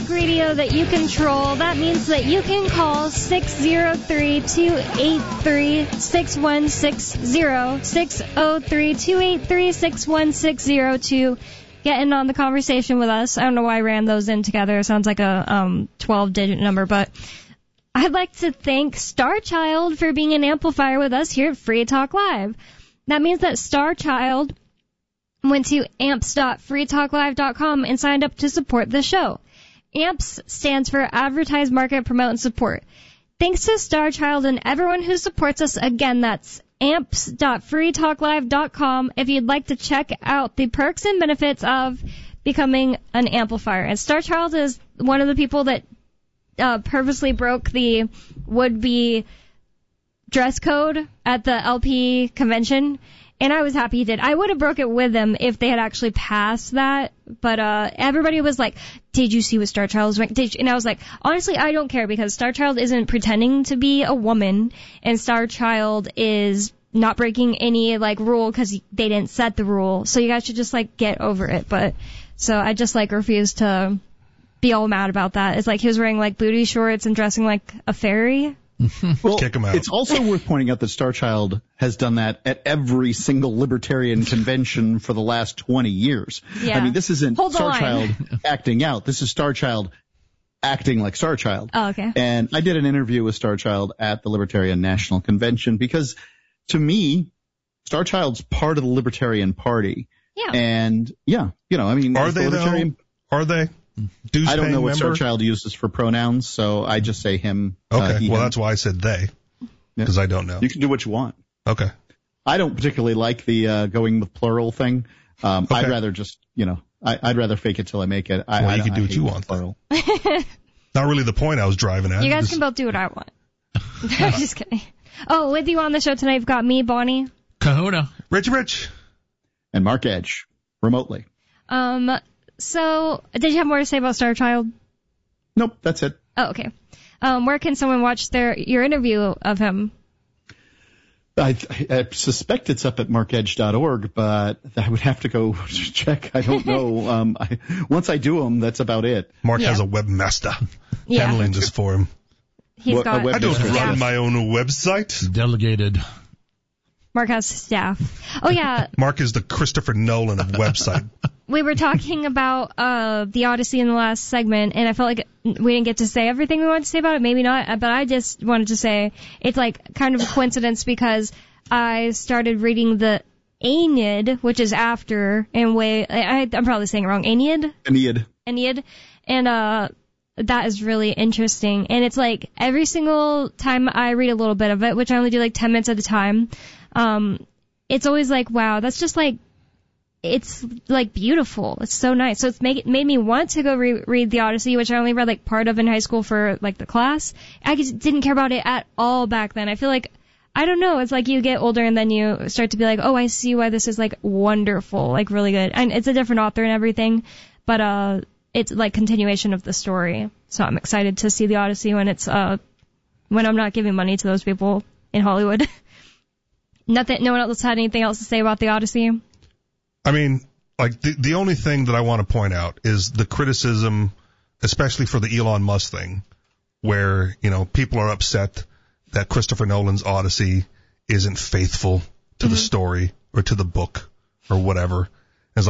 Talk radio that you control. That means that you can call 603-283-6160, 603-283-6160 to get in on the conversation with us. I don't know why I ran those in together. It sounds like a 12-digit number, but I'd like to thank Starchild for being an amplifier with us here at Free Talk Live. That means that Starchild went to amps.freetalklive.com and signed up to support the show. AMPS stands for Advertise, Market, Promote, and Support. Thanks to Starchild and everyone who supports us. Again, that's amps.freetalklive.com if you'd like to check out the perks and benefits of becoming an amplifier. And Starchild is one of the people that purposely broke the would-be dress code at the LP convention. And I was happy he did. I would have broke it with them if they had actually passed that. But everybody was like, did you see what Starchild was wearing? And I was like, honestly, I don't care because Starchild isn't pretending to be a woman. And Starchild is not breaking any, rule because they didn't set the rule. So you guys should just, get over it. But so I just, refused to be all mad about that. It's like he was wearing, booty shorts and dressing like a fairy. Well, kick him out. It's also worth pointing out that Starchild has done that at every single libertarian convention for the last 20 years. Yeah. I mean, this isn't Starchild acting out. This is Starchild acting like Starchild. Oh, okay. And I did an interview with Starchild at the Libertarian National Convention because, to me, Starchild's part of the Libertarian Party. Yeah. And, are they, though? Are they? I don't know what Starchild uses for pronouns, so I just say him. Okay, well, that's why I said they, because I don't know. You can do what you want. Okay. I don't particularly like the going with plural thing. Okay. I'd rather just, I'd rather fake it till I make it. You can do what you want. Plural. Not really the point I was driving at. You guys can both do what I want. I'm just kidding. Oh, with you on the show tonight, we've got me, Bonnie. Kahuna. Rich. And Mark Edge, remotely. So, did you have more to say about Starchild? Nope, that's it. Oh, okay. Where can someone watch your interview of him? I suspect it's up at markedge.org, but I would have to go check. I don't know. Once I do them, that's about it. Mark has a webmaster handling this for him. I don't run my own website. Delegated. Mark has staff. Oh, yeah. Mark is the Christopher Nolan of website. We were talking about the Odyssey in the last segment, and I felt like we didn't get to say everything we wanted to say about it. Maybe not, but I just wanted to say it's kind of a coincidence because I started reading the Aeneid, which is after, I'm probably saying it wrong, Aeneid, and that is really interesting. And it's every single time I read a little bit of it, which I only do 10 minutes at a time, it's always wow, that's just it's beautiful. It's so nice. So it's made me want to go read the Odyssey, which I only read part of in high school for the class. I just didn't care about it at all back then. I feel I don't know. It's you get older and then you start to be oh, I see why this is wonderful, really good. And it's a different author and everything, but it's continuation of the story. So I'm excited to see the Odyssey when it's when I'm not giving money to those people in Hollywood. No one else had anything else to say about the Odyssey. I mean, the only thing that I want to point out is the criticism, especially for the Elon Musk thing, where, people are upset that Christopher Nolan's Odyssey isn't faithful to the story or to the book or whatever. It's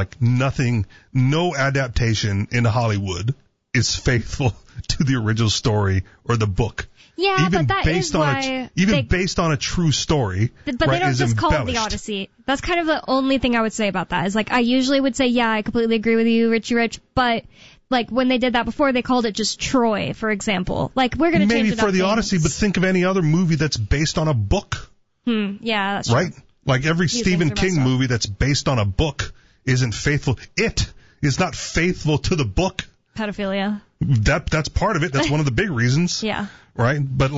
no adaptation in Hollywood is faithful to the original story or the book. Yeah, even but that based is on why based on a true story. But they don't just call it the Odyssey. That's kind of the only thing I would say about that. Is I usually would say, yeah, I completely agree with you, Richie Rich, but when they did that before, they called it just Troy, for example. We're going to change it up. Maybe for the Odyssey, but think of any other movie that's based on a book. Yeah, that's true. Right? Every Stephen King movie that's based on a book isn't faithful. It is not faithful to the book. Pedophilia. That's part of it. That's one of the big reasons. Yeah. Right? But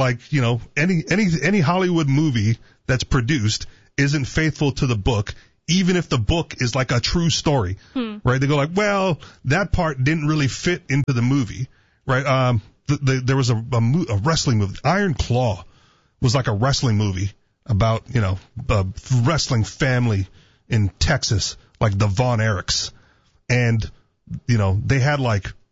any Hollywood movie that's produced isn't faithful to the book, even if the book is a true story. Right? They go well, that part didn't really fit into the movie. Right? There was a wrestling movie. Iron Claw was a wrestling movie about, a wrestling family in Texas, the Von Erichs. And, they had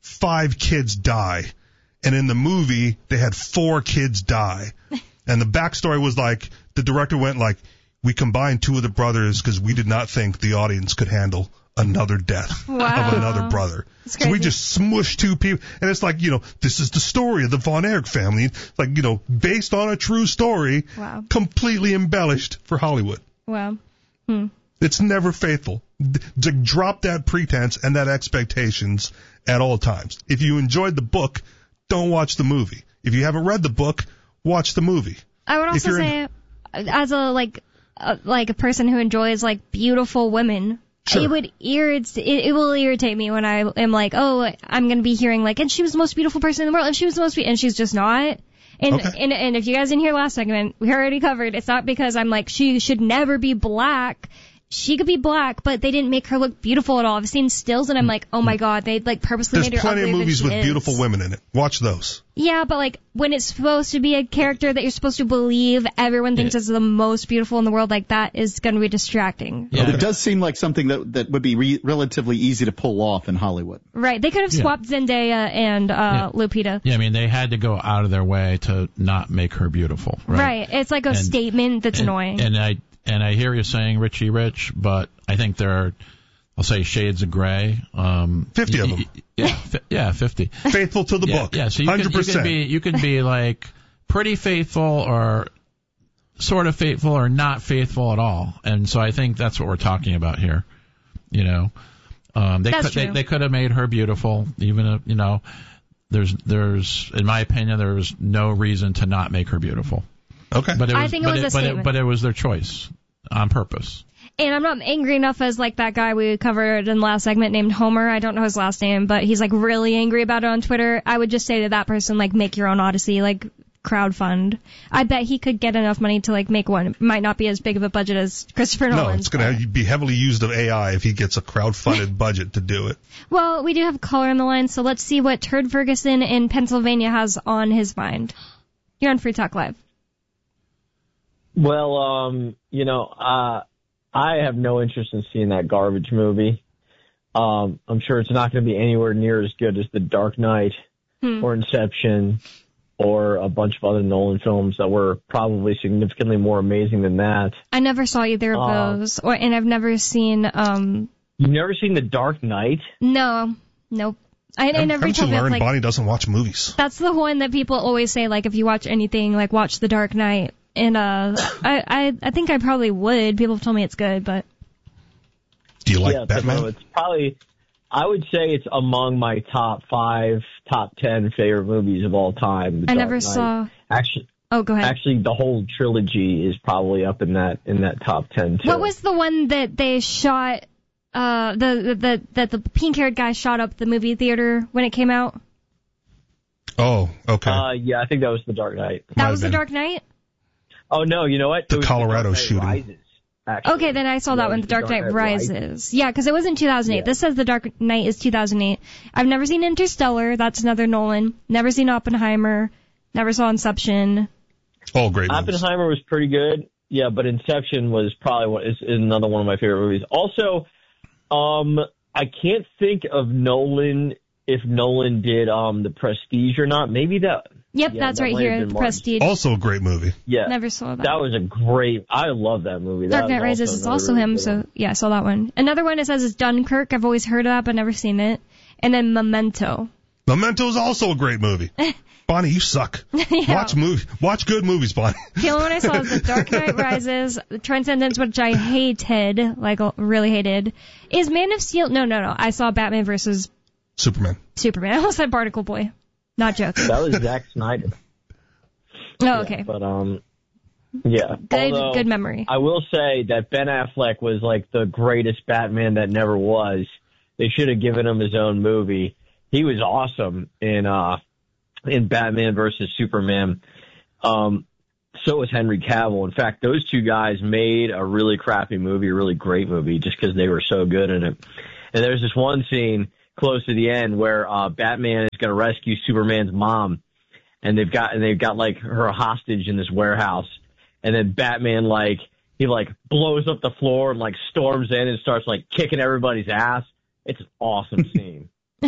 5 kids die. And in the movie, they had 4 kids die. And the backstory was like, the director went like, we combined 2 of the brothers because we did not think the audience could handle another death of another brother. So we just smushed 2 people. And it's like, this is the story of the Von Erich family. Like, based on a true story, completely embellished for Hollywood. Wow. It's never faithful. Drop that pretense and that expectations at all times. If you enjoyed the book, don't watch the movie. If you haven't read the book, watch the movie. I would also say, as a person who enjoys beautiful women, sure. it will irritate me when I am like, oh, I'm gonna be hearing and she was the most beautiful person in the world, and she was the most and she's just not. And if you guys didn't hear last segment, we already covered, it's not because I'm like, she should never be black. She could be black, but they didn't make her look beautiful at all. I've seen stills, and I'm like, oh my god, they purposely made her uglier than she is. There's plenty of movies with beautiful women in it. Watch those. Yeah, but when it's supposed to be a character that you're supposed to believe everyone thinks is the most beautiful in the world, that is going to be distracting. Yeah. It does seem like something that would be relatively easy to pull off in Hollywood. Right. They could have swapped Zendaya and Lupita. Yeah, I mean, they had to go out of their way to not make her beautiful. Right. It's like a statement that's annoying. And I hear you saying Richie Rich, but I think there are, I'll say, shades of gray. 50 of them. Yeah, 50. Faithful to the book. Yeah, so 100%. You can be pretty faithful or sort of faithful or not faithful at all. And so I think that's what we're talking about here. They could have made her beautiful, even if, there's in my opinion, there was no reason to not make her beautiful. Okay. But it was their choice on purpose. And I'm not angry enough as that guy we covered in the last segment named Homer. I don't know his last name, but he's really angry about it on Twitter. I would just say to that person, make your own Odyssey, crowdfund. I bet he could get enough money to make one. It might not be as big of a budget as Christopher Nolan's. No, it's going to be heavily used of AI if he gets a crowdfunded budget to do it. Well, we do have a caller on the line, so let's see what Turd Ferguson in Pennsylvania has on his mind. You're on Free Talk Live. Well, I have no interest in seeing that garbage movie. I'm sure it's not going to be anywhere near as good as The Dark Knight or Inception or a bunch of other Nolan films that were probably significantly more amazing than that. I never saw either of those, and I've never seen. You've never seen The Dark Knight? No, nope. And every time you learn, Bonnie doesn't watch movies. That's the one that people always say, if you watch anything, watch The Dark Knight. And I think I probably would. People have told me it's good, but. Do you like Batman? It's probably, I would say it's among my top 5, top 10 favorite movies of all time. I never saw. Actually, oh, go ahead. Actually, the whole trilogy is probably up in that top 10 too. What was the one that they shot? That the pink-haired guy shot up the movie theater when it came out. Oh, okay. Yeah, I think that was The Dark Knight. That was The Dark Knight? Oh, no, you know what? The Colorado shooting. Rises, okay, then I saw that one, The Dark Knight Rises. Yeah, because it was in 2008. Yeah. This says The Dark Knight is 2008. I've never seen Interstellar. That's another Nolan. Never seen Oppenheimer. Never saw Inception. All great movies. Oppenheimer was pretty good. Yeah, but Inception was probably is another one of my favorite movies. Also, I can't think of Nolan if Nolan did The Prestige or not. Maybe that. Yep, that's right here, The Prestige. Also a great movie. Yeah. Never saw that. That was I love that movie. Dark Knight Rises is also really him, so yeah, I saw that one. Another one it says is Dunkirk. I've always heard of that, but never seen it. And then Memento. Memento is also a great movie. Bonnie, you suck. Yeah. Watch good movies, Bonnie. The only one I saw was The Dark Knight Rises, The Transcendence, which I hated, really hated. Is Man of Steel? No. I saw Batman versus Superman. I almost said Barnacle Boy. Not joking. That was Zack Snyder. Oh, okay. Yeah, but, yeah. Good memory. I will say that Ben Affleck was the greatest Batman that never was. They should have given him his own movie. He was awesome in Batman versus Superman. So was Henry Cavill. In fact, those two guys made a really crappy movie, a really great movie, just because they were so good in it. And there's this one scene close to the end where Batman is going to rescue Superman's mom, and they've got her hostage in this warehouse, and then Batman he blows up the floor and storms in and starts kicking everybody's ass. It's an awesome scene. It's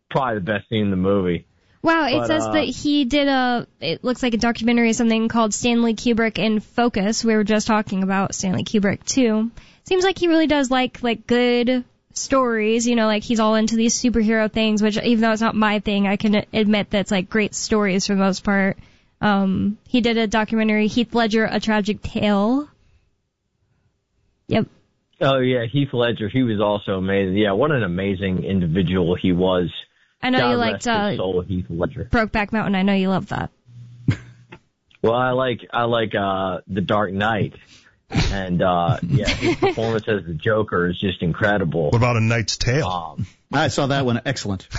probably the best scene in the movie. Wow, it says that he did it looks like a documentary or something called Stanley Kubrick in Focus. We were just talking about Stanley Kubrick too. Seems like he really does like good stories, like he's all into these superhero things, which even though it's not my thing, I can admit that's like great stories for the most part. He did a documentary, Heath Ledger, A Tragic Tale. Yep. Oh yeah, Heath Ledger, he was also amazing. Yeah, what an amazing individual he was. I know God you liked rest his soul, Heath Ledger. Brokeback Mountain. I know you love that. Well, I like The Dark Knight, and his performance as the Joker is just incredible. What about A Knight's Tale? I saw that one. Excellent.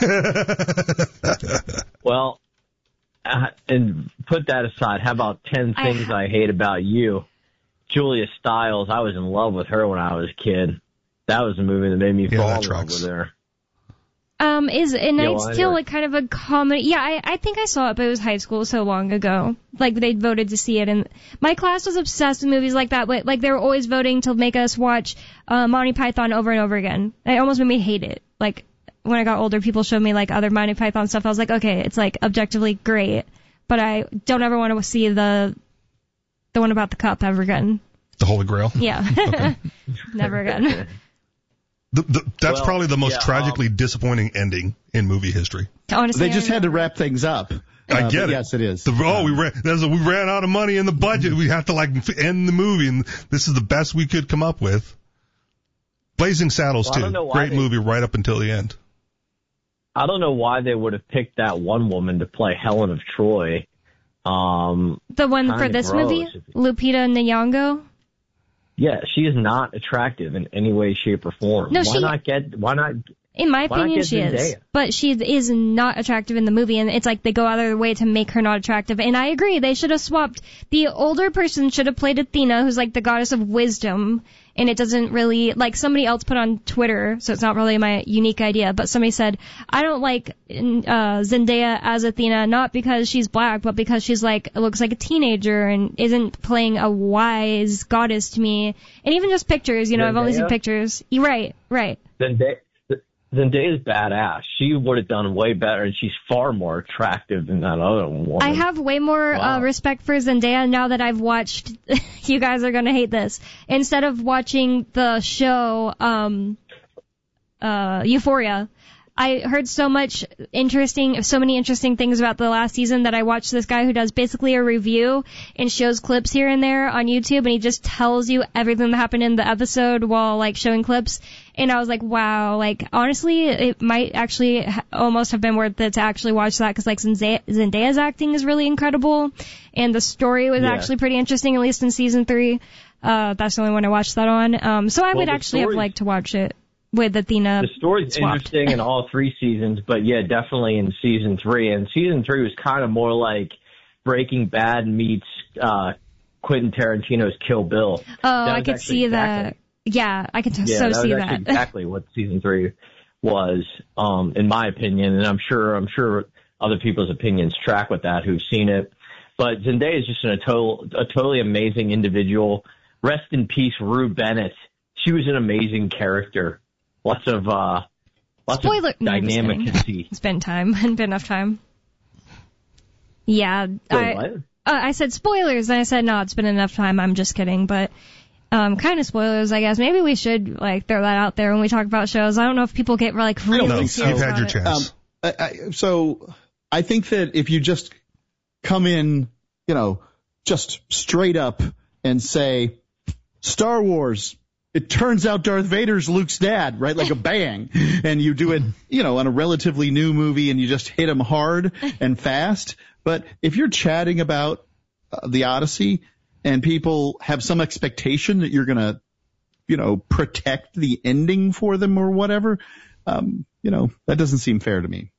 Well, and put that aside. How about 10 Things I Hate About You? Julia Stiles. I was in love with her when I was a kid. That was a movie that made me fall in love with her. Is A Knight's Tale like kind of a comedy? Yeah, I think I saw it, but it was high school so long ago. Like, they voted to see it, and my class was obsessed with movies like that, but like they were always voting to make us watch Monty Python over and over again. It almost made me hate it. Like, when I got older, people showed me like other Monty Python stuff. I was like, okay, it's like objectively great, but I don't ever want to see the one about the cup ever again. The Holy Grail? Yeah. Okay. Never again. That's probably the most tragically disappointing ending in movie history. Honestly, they just had to wrap things up. I get it. Yes, it is. We ran out of money in the budget. We have to end the movie, and this is the best we could come up with. Blazing Saddles too. Great movie right up until the end. I don't know why they would have picked that one woman to play Helen of Troy. The one for this movie, Lupita Nyong'o. Yeah, she is not attractive in any way, shape, or form. No, why not? In my opinion, she is. But she is not attractive in the movie, and it's like they go out of their way to make her not attractive. And I agree, they should have swapped. The older person should have played Athena, who's like the goddess of wisdom, and it doesn't really, like somebody else put on Twitter, so it's not really my unique idea, but somebody said, I don't like Zendaya as Athena, not because she's black, but because she's like, looks like a teenager and isn't playing a wise goddess to me. And even just pictures, I've only seen pictures. Right. Zendaya's badass. She would have done way better, and she's far more attractive than that other woman. I have way more respect for Zendaya now that I've watched. You guys are gonna hate this. Instead of watching the show Euphoria, I heard so many interesting things about the last season that I watched this guy who does basically a review and shows clips here and there on YouTube, and he just tells you everything that happened in the episode while like showing clips. And I was like, wow, like honestly, it might actually almost have been worth it to actually watch that, because like Zendaya's acting is really incredible, and the story was actually pretty interesting, at least in season 3. That's the only one I watched that on. So I would actually have liked to watch it with Athena. The story's interesting in all 3 seasons, but yeah, definitely in season 3. And season 3 was kind of more like Breaking Bad meets Quentin Tarantino's Kill Bill. Oh, I could see that. Yeah, I can see that. That was exactly what season 3 was, in my opinion, and I'm sure other people's opinions track with that who've seen it. But Zendaya is just a totally amazing individual. Rest in peace, Rue Bennett. She was an amazing character. Lots of dynamic conceit. It's been enough time. Yeah, I said spoilers, and I said no, it's been enough time. I'm just kidding, but kind of spoilers, I guess. Maybe we should like throw that out there when we talk about shows. I don't know if people get like really serious. You've had your chance. So I think that if you just come in, just straight up and say Star Wars, it turns out Darth Vader's Luke's dad, right? Like a bang. And you do it, on a relatively new movie, and you just hit him hard and fast. But if you're chatting about the Odyssey and people have some expectation that you're going to, protect the ending for them or whatever, that doesn't seem fair to me.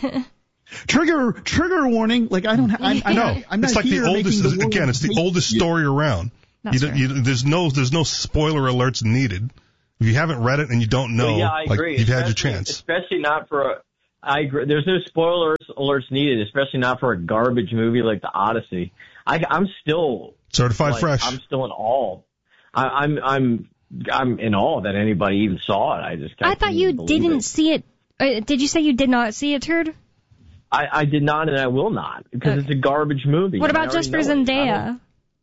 Trigger warning. Like, I know. I'm not it's like here the oldest, it's the oldest story around. There's no spoiler alerts needed. If you haven't read it and you don't know, I agree. You've had your chance. Especially not for I agree. There's no spoiler alerts needed, especially not for a garbage movie like The Odyssey. I'm still certified fresh. I'm still in awe. I'm in awe that anybody even saw it. I thought you didn't see it Did you say you did not see it, Turd? I did not, and I will not, because it's a garbage movie. What about just for Zendaya?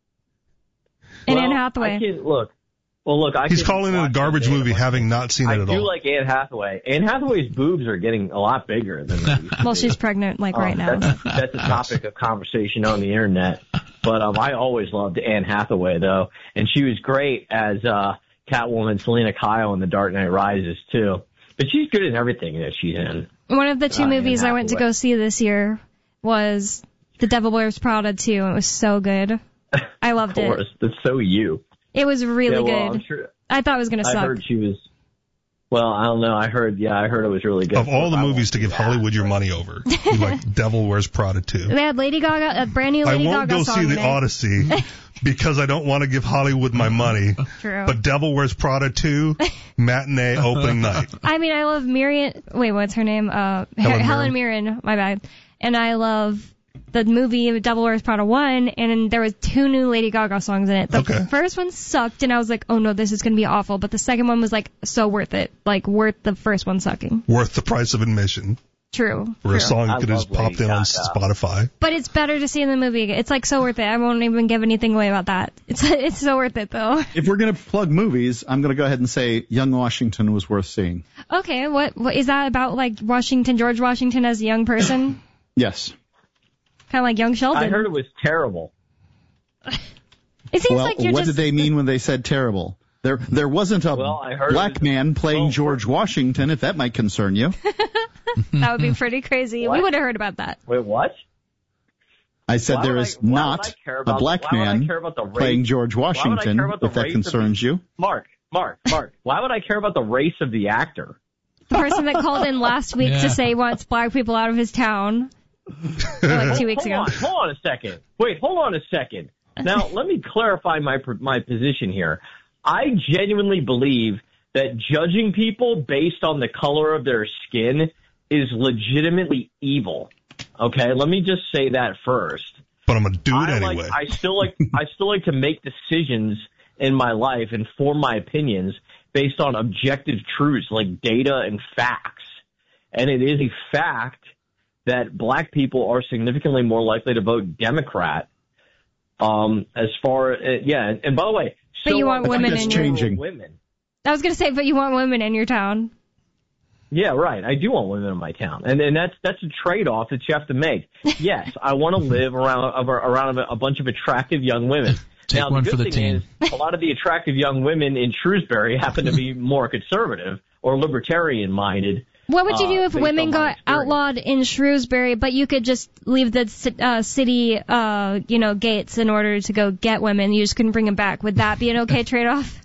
And Anne Hathaway? He's calling it a garbage movie, having not seen it at all. I do like Anne Hathaway. Anne Hathaway's boobs are getting a lot bigger than they used to Well, be. she's pregnant, right now. That's a topic of conversation on the internet. But I always loved Anne Hathaway, though, and she was great as Catwoman Selena Kyle in The Dark Knight Rises, too. But she's good in everything that she's in. One of the two movies I went to go see this year was The Devil Wears Prada 2, and it was so good. I loved it. Of course, that's so you. It was really good. I'm sure, I thought it was going to suck. I heard she was... Well, I don't know. I heard it was really good. Of all the movies to give Hollywood your money over, you like Devil Wears Prada 2. They had Lady Gaga, a brand new Lady Gaga song. I won't go see The Odyssey because I don't want to give Hollywood my money. True. But Devil Wears Prada 2, matinee opening night. I mean, I love Mirren. Wait, what's her name? Helen Mirren. My bad. And I love the movie Devil Wears Prada 1, and there was 2 new Lady Gaga songs in it. The first one sucked, and I was like, oh no, this is going to be awful. But the second one was like so worth it. Like worth the first one sucking. Worth the price of admission. True. For a song that has popped in on Spotify. But it's better to see in the movie. It's like so worth it. I won't even give anything away about that. It's so worth it though. If we're going to plug movies, I'm going to go ahead and say Young Washington was worth seeing. Okay, what is that about? Like George Washington as a young person? Yes. Kind of like young Sheldon. I heard it was terrible. It seems like you're what did they mean when they said terrible? There wasn't a black man playing George Washington, if that might concern you. That would be pretty crazy. We would have heard about that. Wait, what? I said there is not a black man playing George Washington, if that concerns you. Mark, why would I care about the race of the actor? The person that called in last week to say he wants black people out of his town. Like 2 weeks ago. Hold on a second. Wait, hold on a second. Now, let me clarify my position here. I genuinely believe that judging people based on the color of their skin is legitimately evil. Okay, let me just say that first. But I'm gonna do it anyway. I still like to make decisions in my life and form my opinions based on objective truths like data and facts. And it is a fact that black people are significantly more likely to vote Democrat. And by the way, but you want women in your women. I was going to say, but you want women in your town. Yeah, right. I do want women in my town, and that's a trade-off that you have to make. Yes, I want to live around a bunch of attractive young women. Take now, one the for good the thing team. is a lot of the attractive young women in Shrewsbury happen to be more conservative or libertarian-minded. What would you do if women got outlawed in Shrewsbury, but you could just leave the city, gates in order to go get women? You just couldn't bring them back. Would that be an okay trade-off?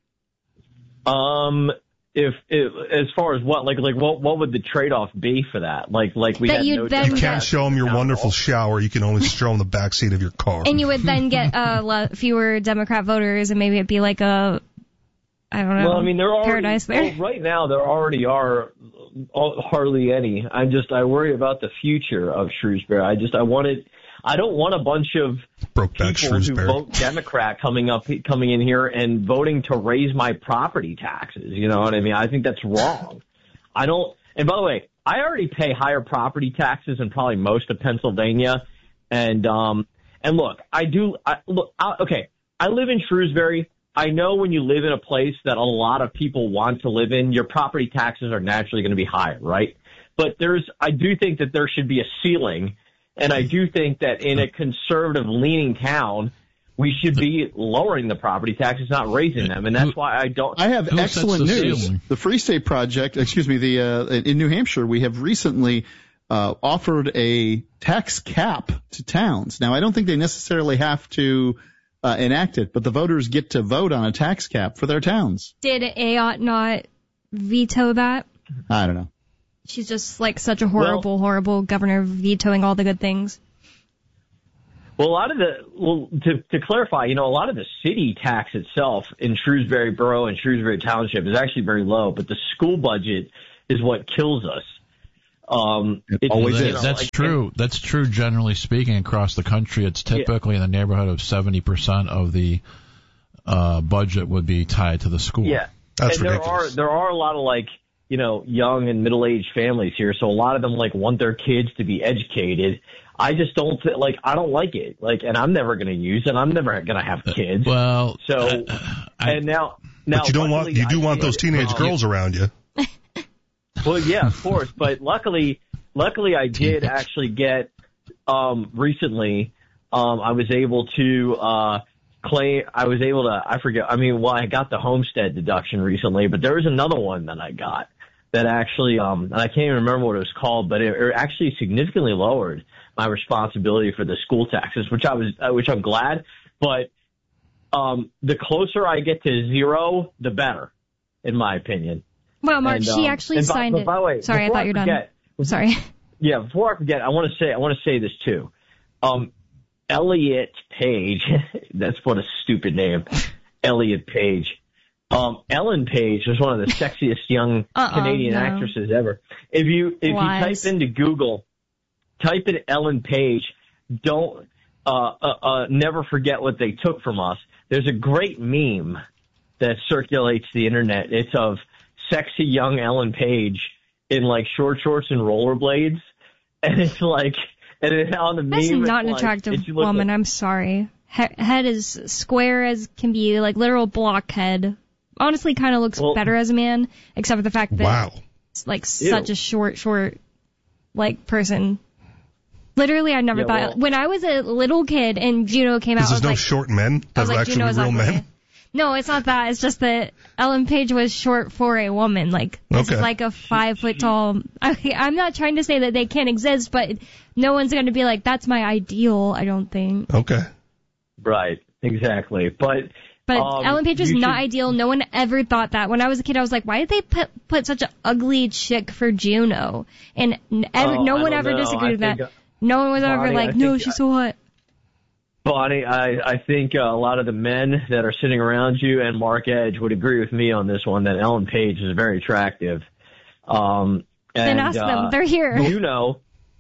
If as far as what would the trade-off be for that? You can't show them your wonderful shower. You can only show them the backseat of your car. And you would then get fewer Democrat voters, and maybe it'd be like a, I don't know. Well, I mean, paradise there. Well, right now there already are hardly any. I worry about the future of Shrewsbury. I don't want a bunch of people who vote Democrat coming in here and voting to raise my property taxes. You know what I mean? I think that's wrong. And by the way, I already pay higher property taxes than probably most of Pennsylvania. And look, I live in Shrewsbury. I know when you live in a place that a lot of people want to live in, your property taxes are naturally going to be higher, right? But I do think that there should be a ceiling. And I do think that in a conservative-leaning town, we should be lowering the property taxes, not raising them. And that's why I have excellent news. The Free State Project, in New Hampshire, we have recently offered a tax cap to towns. Now, I don't think they necessarily have to enact it, but the voters get to vote on a tax cap for their towns. Did Ayotte not veto that? I don't know. She's just like such a horrible governor, vetoing all the good things. Well, to clarify, a lot of the city tax itself in Shrewsbury Borough and Shrewsbury Township is actually very low, but the school budget is what kills us. It always is. That's true. That's true. Generally speaking, across the country, it's typically in the neighborhood of 70% of the budget would be tied to the school. Yeah, that's and ridiculous. There are a lot of young and middle-aged families here, so a lot of them like want their kids to be educated. I just don't I don't like it. And I'm never going to use it. I'm never going to have kids. Well, so and now but you do want those teenage girls around you. Well, yeah, of course. But luckily I did actually get recently. I was able to claim. I got the homestead deduction recently, but there was another one that I got that actually, and I can't even remember what it was called, but it actually significantly lowered my responsibility for the school taxes, which I'm glad. But the closer I get to zero, the better, in my opinion. Well, Mark, she actually signed it. By the way, sorry, I thought you were done. Sorry. Yeah, before I forget, I want to say this too. Elliot Page, that's what a stupid name. Elliot Page. Ellen Page was one of the sexiest young Canadian actresses ever. If you type into Google, type in Ellen Page, don't never forget what they took from us. There's a great meme that circulates the internet. It's of sexy young Ellen Page in short shorts and rollerblades, and it's and on the meme, that's not an attractive woman. I'm sorry. Head is square as can be, literal blockhead. Honestly, kind of looks better as a man, except for the fact that it's such a short, person. Literally, I never thought when I was a little kid and Juno came out. There's no short men that are actually real men. No, it's not that. It's just that Ellen Page was short for a woman. This is a 5 foot tall. I'm not trying to say that they can't exist, but no one's going to be that's my ideal, I don't think. Okay. Right. Exactly. But Ellen Page was not ideal. No one ever thought that. When I was a kid, I was like, why did they put such an ugly chick for Juno? And no one ever disagreed with that. No one was ever no, she's so hot. Bonnie, I think a lot of the men that are sitting around you and Mark Edge would agree with me on this one, that Ellen Page is very attractive. Then ask them. They're here. Juno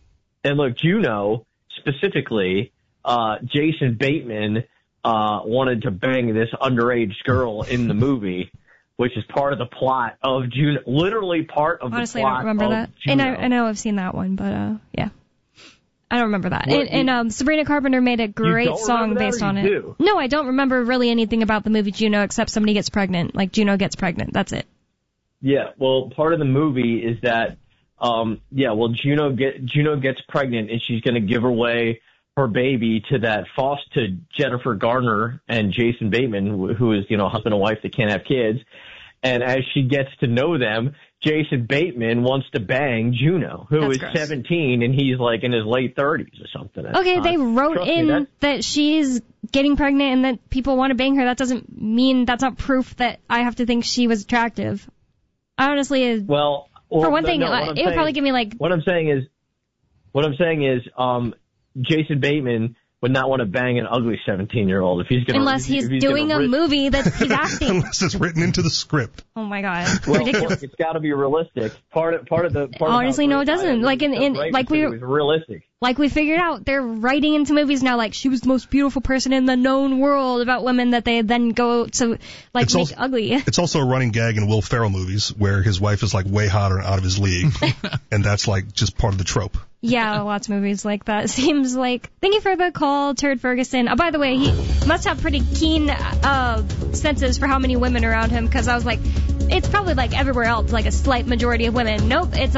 specifically, Jason Bateman wanted to bang this underage girl in the movie, which is part of the plot of Juno. Literally part of Honestly, the plot. I don't remember that. Juno. And I know I've seen that one, but yeah. I don't remember that. And Sabrina Carpenter made a great song based on it. Do? No, I don't remember really anything about the movie Juno except somebody gets pregnant. Juno gets pregnant. That's it. Yeah, well, part of the movie is that, Juno gets pregnant and she's going to give away her baby to Jennifer Garner and Jason Bateman, who is, husband and wife that can't have kids. And as she gets to know them, Jason Bateman wants to bang Juno, who is 17, and he's in his late 30s or something. Okay, they wrote that she's getting pregnant and that people want to bang her. That doesn't mean that's not proof that I have to think she was attractive. Honestly, for one thing, it would probably give me What I'm saying is, Jason Bateman would not want to bang an ugly 17-year-old if he's going to. Unless he's doing a movie that he's acting. Unless it's written into the script. Oh my God, well, ridiculous! It's got to be realistic. Honestly, no, it doesn't. Realistic. Like we figured out, they're writing into movies now she was the most beautiful person in the known world about women that they then go to make ugly. It's also a running gag in Will Ferrell movies where his wife is way hotter and out of his league, and that's just part of the trope. Yeah, lots of movies like that. Seems like. Thank you for the call, Turd Ferguson. Oh, by the way, he must have pretty keen senses for how many women around him, because I was it's probably everywhere else, a slight majority of women. Nope, it's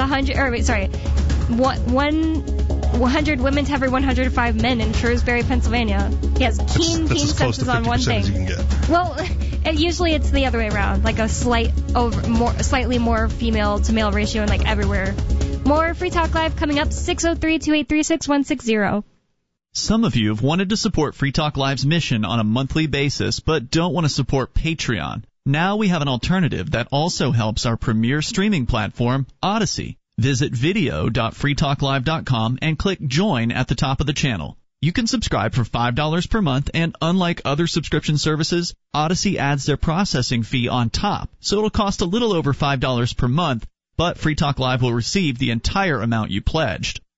100 women to every 105 men in Shrewsbury, Pennsylvania. He has keen senses on one thing. As you can get. Well, usually it's the other way around, a slightly more female to male ratio, and everywhere. More Free Talk Live coming up, 603-283-6160. Some of you have wanted to support Free Talk Live's mission on a monthly basis, but don't want to support Patreon. Now we have an alternative that also helps our premier streaming platform, Odyssey. Visit video.freetalklive.com and click Join at the top of the channel. You can subscribe for $5 per month, and unlike other subscription services, Odyssey adds their processing fee on top, so it'll cost a little over $5 per month, but Free Talk Live will receive the entire amount you pledged.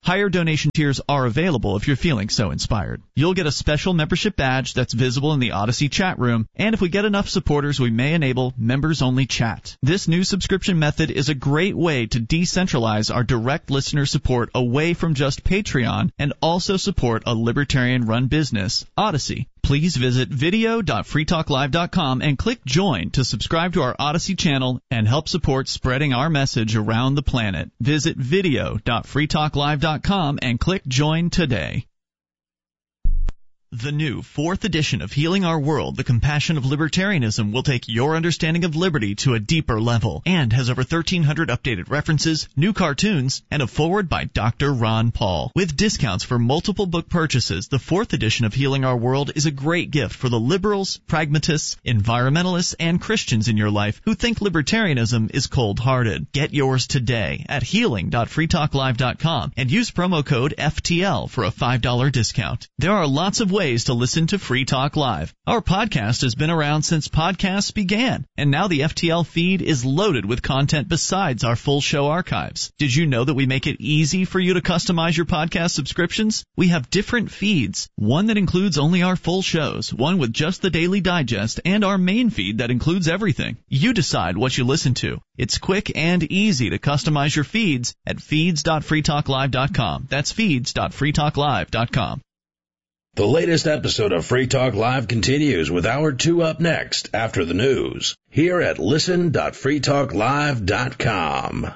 Higher donation tiers are available if you're feeling so inspired. You'll get a special membership badge that's visible in the Odyssey chat room, and if we get enough supporters, we may enable members-only chat. This new subscription method is a great way to decentralize our direct listener support away from just Patreon and also support a libertarian-run business, Odyssey. Please visit video.freetalklive.com and click Join to subscribe to our Odyssey channel and help support spreading our message around the planet. Visit video.freetalklive.com and click Join today. The new 4th edition of Healing Our World, The Compassion of Libertarianism, will take your understanding of liberty to a deeper level and has over 1,300 updated references, new cartoons, and a foreword by Dr. Ron Paul. With discounts for multiple book purchases, the 4th edition of Healing Our World is a great gift for the liberals, pragmatists, environmentalists, and Christians in your life who think libertarianism is cold-hearted. Get yours today at healing.freetalklive.com and use promo code FTL for a $5 discount. There are lots of ways to listen to Free Talk Live. Our podcast has been around since podcasts began, and now the FTL feed is loaded with content besides our full show archives. Did you know that we make it easy for you to customize your podcast subscriptions? We have different feeds, one that includes only our full shows, one with just the Daily Digest, and our main feed that includes everything. You decide what you listen to. It's quick and easy to customize your feeds at feeds.freetalklive.com. That's feeds.freetalklive.com. The latest episode of Free Talk Live continues with Hour 2 up next after the news here at listen.freetalklive.com.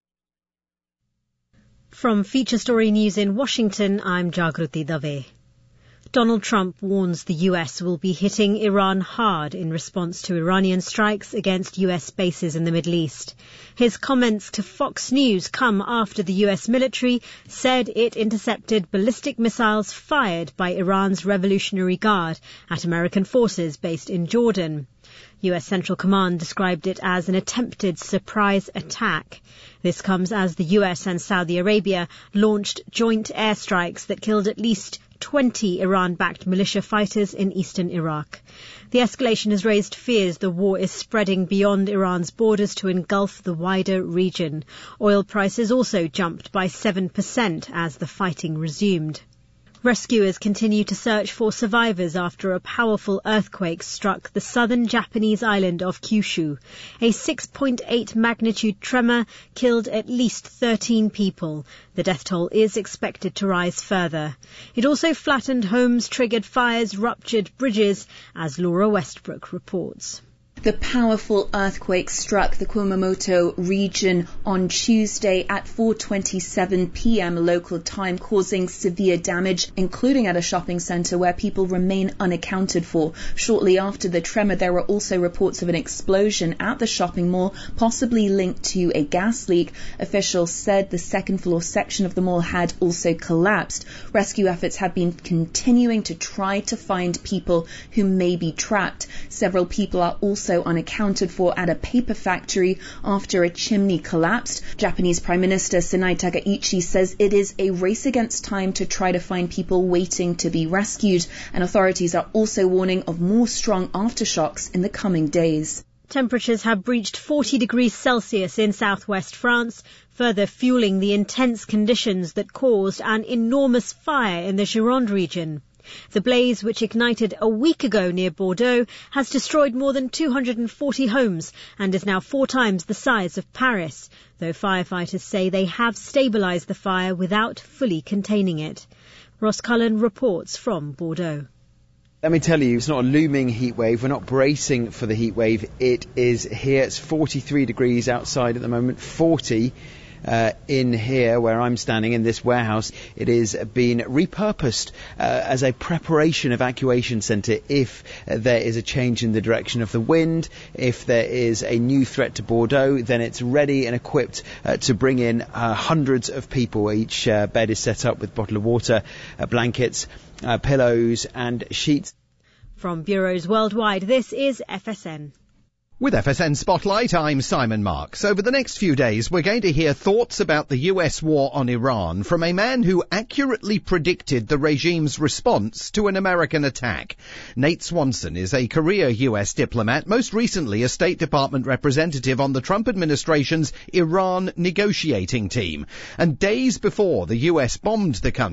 From Feature Story News in Washington, I'm Jagruti Dave. Donald Trump warns the U.S. will be hitting Iran hard in response to Iranian strikes against U.S. bases in the Middle East. His comments to Fox News come after the U.S. military said it intercepted ballistic missiles fired by Iran's Revolutionary Guard at American forces based in Jordan. U.S. Central Command described it as an attempted surprise attack. This comes as the U.S. and Saudi Arabia launched joint airstrikes that killed at least 20 Iran-backed militia fighters in eastern Iraq. The escalation has raised fears the war is spreading beyond Iran's borders to engulf the wider region. Oil prices also jumped by 7% as the fighting resumed. Rescuers continue to search for survivors after a powerful earthquake struck the southern Japanese island of Kyushu. A 6.8 magnitude tremor killed at least 13 people. The death toll is expected to rise further. It also flattened homes, triggered fires, ruptured bridges, as Laura Westbrook reports. The powerful earthquake struck the Kumamoto region on Tuesday at 4:27 p.m. local time, causing severe damage, including at a shopping centre where people remain unaccounted for. Shortly after the tremor, there were also reports of an explosion at the shopping mall, possibly linked to a gas leak. Officials said the second-floor section of the mall had also collapsed. Rescue efforts have been continuing to try to find people who may be trapped. Several people are also unaccounted for at a paper factory after a chimney collapsed. Japanese Prime Minister Sanae Takaichi says it is a race against time to try to find people waiting to be rescued, and authorities are also warning of more strong aftershocks in the coming days. Temperatures have breached 40 degrees Celsius in southwest France, further fueling the intense conditions that caused an enormous fire in the Gironde region. The blaze, which ignited a week ago near Bordeaux, has destroyed more than 240 homes and is now 4 times the size of Paris, though firefighters say they have stabilised the fire without fully containing it. Ross Cullen reports from Bordeaux. Let me tell you, it's not a looming heat wave. We're not bracing for the heat wave. It is here. It's 43 degrees outside at the moment, 40 in here where I'm standing in this warehouse. It is being repurposed as a preparation evacuation centre if there is a change in the direction of the wind. If there is a new threat to Bordeaux, then it's ready and equipped to bring in hundreds of people. Each bed is set up with a bottle of water, blankets, pillows and sheets. From bureaus worldwide, this is FSN. With FSN Spotlight, I'm Simon Marks. Over the next few days, we're going to hear thoughts about the US war on Iran from a man who accurately predicted the regime's response to an American attack. Nate Swanson is a career US diplomat, most recently a State Department representative on the Trump administration's Iran negotiating team. And days before the US bombed the country,